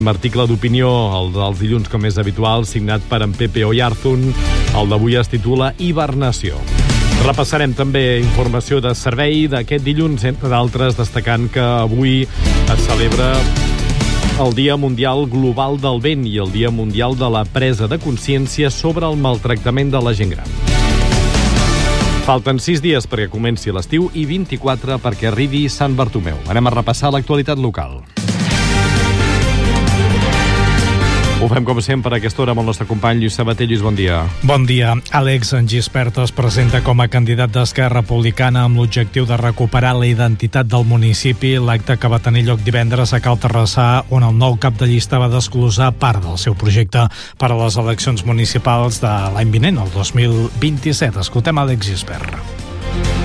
Article d'opinió, el dels dilluns com és habitual, signat per en Pepe Oyarzun. El d'avui es titula Hibernació. Repassarem també informació de servei d'aquest dilluns, entre d'altres, destacant que avui es celebra el Dia Mundial Global del Vent i el Dia Mundial de la Presa de Consciència sobre el maltractament de la gent gran. Falten 6 dies perquè comenci l'estiu i 24 perquè arribi Sant Bartomeu. Anem a repassar l'actualitat local. Ho fem com sempre a aquesta hora amb el nostre company Lluís Sabater. Lluís, bon dia. Bon dia. Àlex Gispert es presenta com a candidat d'Esquerra Republicana amb l'objectiu de recuperar la identitat del municipi. L'acte que va tenir lloc divendres a Cal Terrassà, on el nou cap de llista va desglosar part del seu projecte per a les eleccions municipals de l'any vinent, el 2027. Escoltem Àlex Gispert.